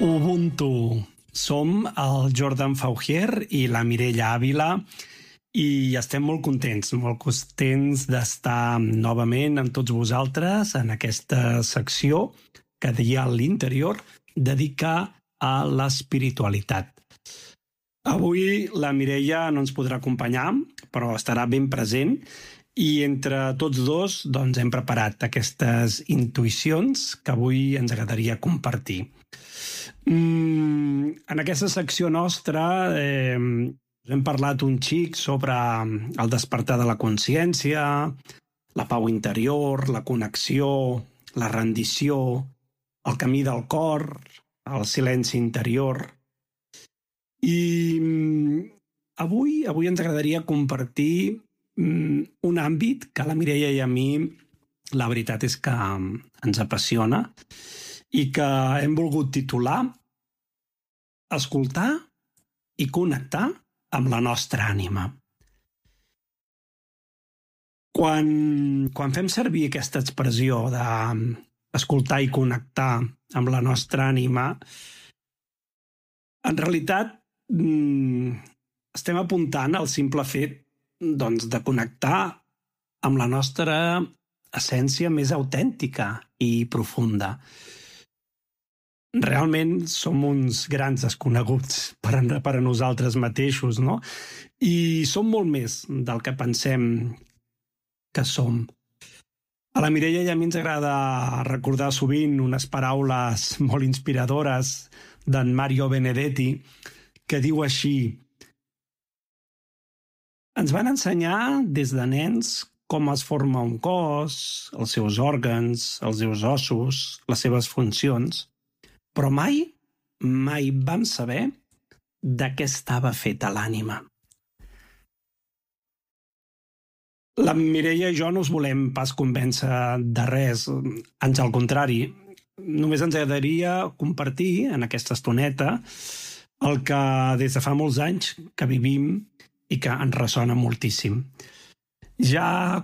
Ubuntu. Som el Jordan Faugier i la Mireia Ávila i estem molt contents d'estar novament amb tots vosaltres en aquesta secció que deia a l'interior dedica a l'espiritualitat. Avui la Mireia no ens podrà acompanyar, però estarà ben present i entre tots dos hem preparat aquestes intuïcions que avui ens agradaria compartir. En aquesta secció nostra hem parlat un xic sobre el despertar de la consciència, la pau interior, la connexió, la rendició, el camí del cor, el silenci interior. I avui ens agradaria compartir un àmbit que a la Mireia i a mi la veritat és que ens apassiona i que hem volgut titular Escoltar i connectar amb la nostra ànima. Quan fem servir aquesta expressió d'escoltar i connectar amb la nostra ànima, en realitat estem apuntant al simple fet de connectar amb la nostra essència més autèntica i profunda. Realment som uns grans desconeguts per a nosaltres mateixos, no? I som molt més del que pensem que som. A la Mireia i a mi ens agrada recordar sovint unes paraules molt inspiradores d'en Mario Benedetti, que diu així: ens van ensenyar des de nens com es forma un cos, els seus òrgans, els seus ossos, les seves funcions, però mai vam saber de què estava feta l'ànima. La Mireia i jo no us volem pas convèncer de res, ans al contrari. Només ens agradaria compartir en aquesta estoneta el que des de fa molts anys que vivim i que ens ressona moltíssim. Ja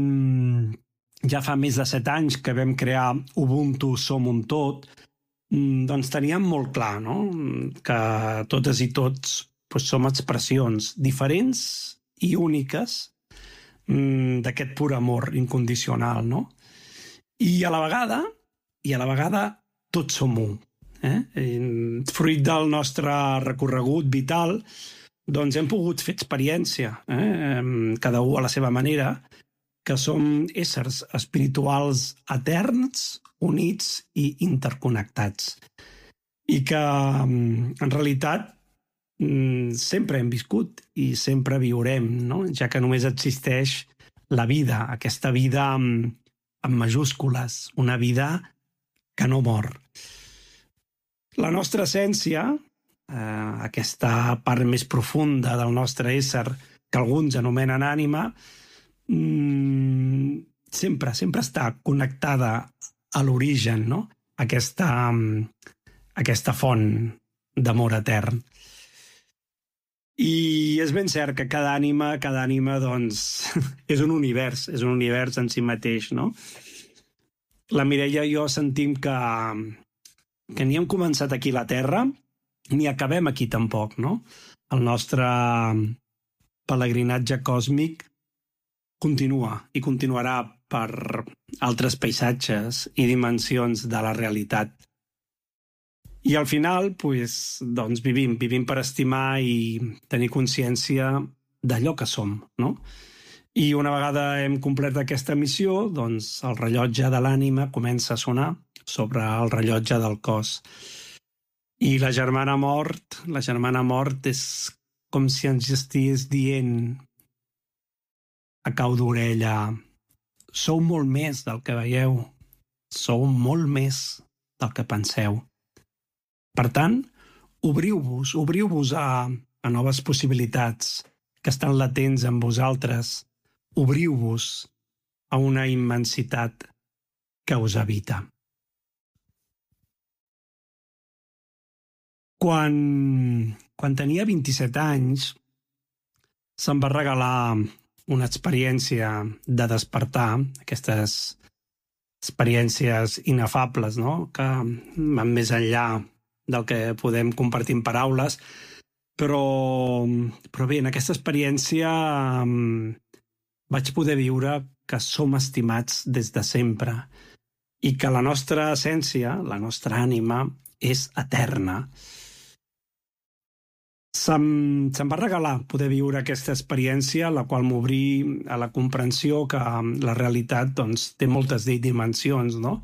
fa més de 7 anys que vam crear Ubuntu Som un Tot, teníem molt clar, no?, que totes i tots som expressions diferents i úniques d'aquest pur amor incondicional, no? I a la vegada tots som un. Fruit del nostre recorregut vital, hem pogut fer experiència, cada un a la seva manera, que som éssers espirituals eterns, units i interconnectats. I que, en realitat, sempre hem viscut i sempre viurem, no?, ja que només existeix la vida, aquesta vida amb majúscules, una vida que no mor. La nostra essència, aquesta part més profunda del nostre ésser, que alguns anomenen ànima, sempre està connectada a l'origen, no?, aquesta font d'amor etern. I és ben cert que cada ànima és un univers en si mateix, no? La Mireia i jo sentim que ni hem començat aquí a la Terra, ni acabem aquí tampoc, no? El nostre pelegrinatge còsmic continua i continuarà per altres paisatges i dimensions de la realitat. I al final, vivim per estimar i tenir consciència d'allò que som, no? I una vegada hem complert aquesta missió, el rellotge de l'ànima comença a sonar sobre el rellotge del cos. I la germana mort és com si ens estigués dient a cau d'orella: sou molt més del que veieu, sou molt més del que penseu. Per tant, obriu-vos a noves possibilitats que estan latents en vosaltres. Obriu-vos a una immensitat que us habita. Quan tenia 27 anys, se'm va regalar una experiència de despertar, aquestes experiències inefables, no?, que van més enllà del que podem compartir en paraules, però bé, en aquesta experiència vaig poder viure que som estimats des de sempre i que la nostra essència, la nostra ànima, és eterna. Se'm va regalar poder viure aquesta experiència, la qual m'obrí a la comprensió que la realitat doncs, té moltes dimensions, no?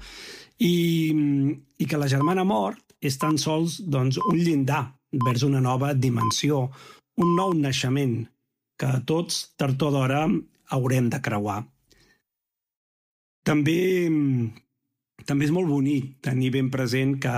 I que la germana mort és tan sols doncs, un llindar vers una nova dimensió, un nou naixement que tots, tard o d'hora, haurem de creuar. També és molt bonic tenir ben present que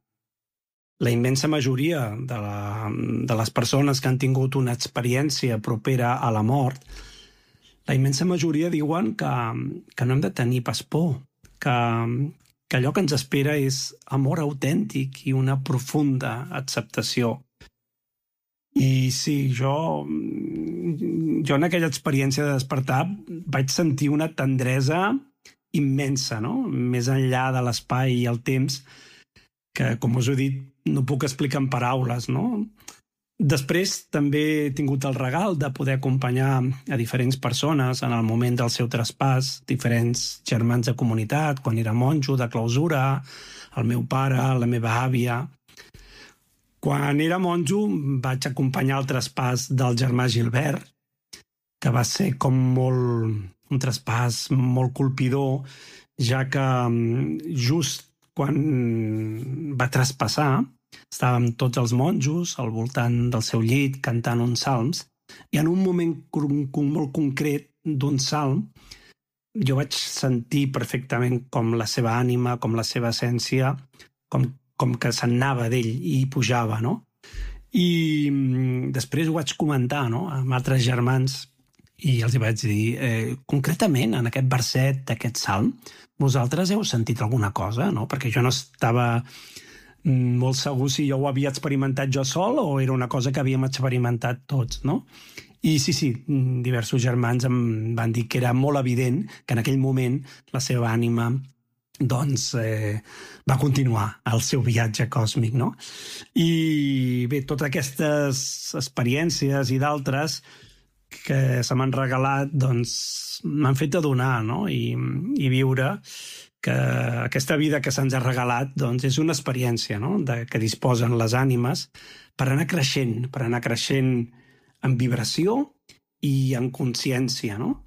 la immensa majoria de les persones que han tingut una experiència propera a la mort, la immensa majoria diuen que no hem de tenir pas por, que allò que ens espera és amor autèntic i una profunda acceptació. I sí, jo en aquella experiència de despertar vaig sentir una tendresa immensa, no? Més enllà de l'espai i el temps, que, com us he dit, no puc explicar en paraules, no? Després també he tingut el regal de poder acompanyar a diferents persones en el moment del seu traspàs, diferents germans de comunitat, quan era monjo de clausura, el meu pare, la meva àvia. Quan era monjo vaig acompanyar el traspàs del germà Gilbert, que va ser com un traspàs molt colpidor, ja que just quan va traspassar estàvem tots els monjos al voltant del seu llit cantant uns salms i en un moment molt concret d'un salm jo vaig sentir perfectament com la seva ànima, com la seva essència, com que se'n anava d'ell i pujava, no? I després ho vaig comentar, no?, amb altres germans i els hi vaig dir, concretament en aquest verset d'aquest salm, vosaltres heu sentit alguna cosa, no? Perquè jo no estava molt segur si jo ho havia experimentat jo sol o era una cosa que havíem experimentat tots, no? I sí, diversos germans em van dir que era molt evident que en aquell moment la seva ànima doncs va continuar el seu viatge còsmic, no? I bé, totes aquestes experiències i d'altres que se m'han regalat doncs m'han fet adonar, no? I viure que aquesta vida que se'ns ha regalat doncs, és una experiència, no?, que disposen les ànimes per anar creixent en vibració i en consciència, no?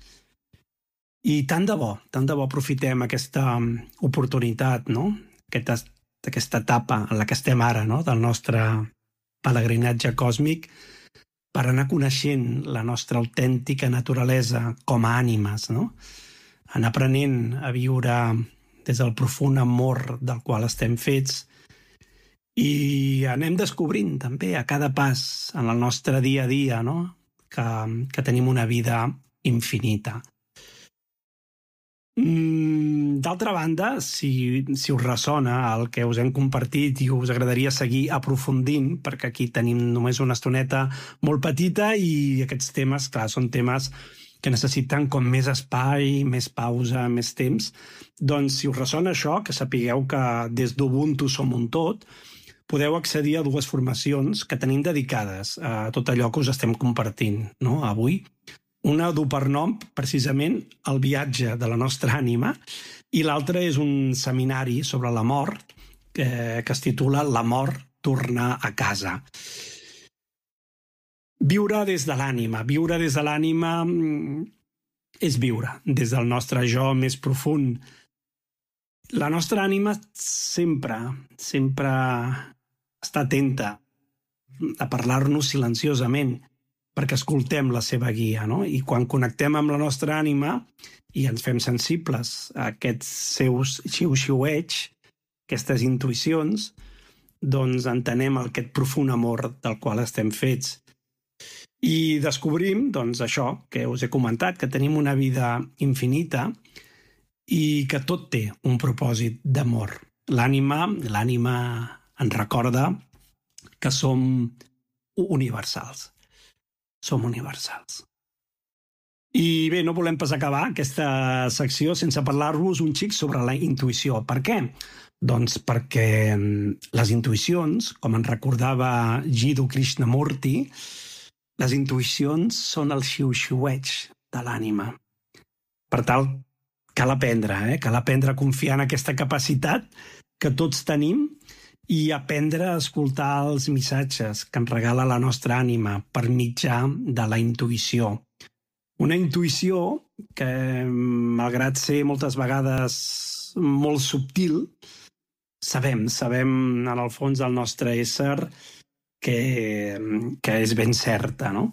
I tant de bo aprofitem aquesta oportunitat, no?, aquesta etapa en la que estem ara, no?, del nostre pelegrinatge còsmic per anar coneixent la nostra autèntica naturalesa com a ànimes, no? Anar aprenent a viure des del profund amor del qual estem fets i anem descobrint també a cada pas en el nostre dia a dia, no?, que tenim una vida infinita. D'altra banda, si us ressona el que us hem compartit i us agradaria seguir aprofundint, perquè aquí tenim només una estoneta molt petita i aquests temes, clar, són temes que necessiten com més espai, més pausa, més temps, doncs si us ressona això, que sapigueu que des d'Ubuntu som un tot, podeu accedir a dues formacions que tenim dedicades a tot allò que us estem compartint, no?, avui. Una du per nom, precisament, el viatge de la nostra ànima, i l'altra és un seminari sobre la mort que es titula La mort tornar a casa. Viure des de l'ànima. Viure des de l'ànima és viure des del nostre jo més profund. La nostra ànima sempre està atenta a parlar-nos silenciosament perquè escoltem la seva guia, no? I quan connectem amb la nostra ànima i ens fem sensibles a aquests seus xiu-xiueig, aquestes intuïcions, doncs entenem aquest profund amor del qual estem fets. I descobrim, doncs, això que us he comentat, que tenim una vida infinita i que tot té un propòsit d'amor. L'ànima ens recorda que som universals. Som universals. I bé, no volem pas acabar aquesta secció sense parlar-vos un xic sobre la intuïció. Per què? Doncs perquè les intuïcions, com en recordava Jiddu Krishnamurti, les intuïcions són el xiu-xiueig de l'ànima. Per tal, cal aprendre a confiar en aquesta capacitat que tots tenim i aprendre a escoltar els missatges que ens regala la nostra ànima per mitjà de la intuïció. Una intuïció que, malgrat ser moltes vegades molt subtil, sabem en el fons del nostre ésser que és ben certa, no?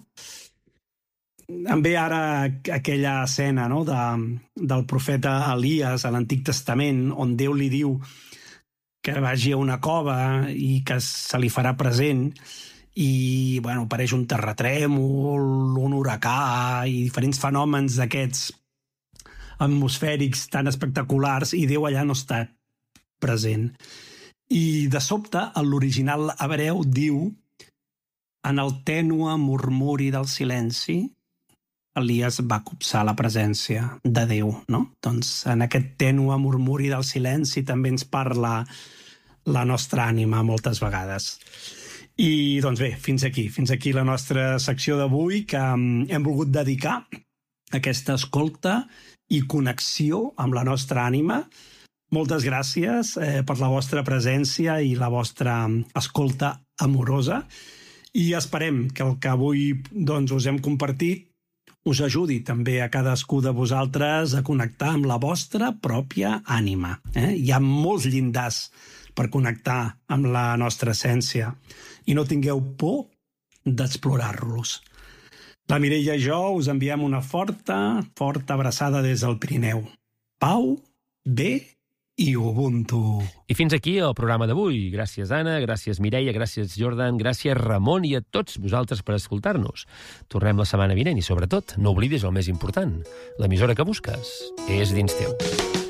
Em ve ara aquella escena, no?, del profeta Elies a l'Antic Testament, on Déu li diu que vagi a una cova i que se li farà present i, bueno, apareix un terratrèmol, un huracà i diferents fenòmens d'aquests atmosfèrics tan espectaculars i Déu allà no està present. I de sobte, en l'original hebreu diu, en el tènue murmuri del silenci, Elies va copsar la presència de Déu, no? Doncs en aquest tènue murmuri del silenci també ens parla la nostra ànima moltes vegades. I doncs bé, fins aquí la nostra secció d'avui, que hem volgut dedicar a aquesta escolta i connexió amb la nostra ànima. Moltes gràcies per la vostra presència i la vostra escolta amorosa i esperem que el que avui us hem compartit us ajudi també a cadascú de vosaltres a connectar amb la vostra pròpia ànima. Hi ha molts llindars per connectar amb la nostra essència i no tingueu por d'explorar-los. La Mireia i jo us enviem una forta abraçada des del Pirineu. Pau, bé i Ubuntu. I fins aquí el programa d'avui. Gràcies, Anna, gràcies, Mireia, gràcies, Jordan, gràcies, Ramon, i a tots vosaltres per escoltar-nos. Tornem la setmana vinent i, sobretot, no oblidis el més important. L'emissora que busques és dins teu.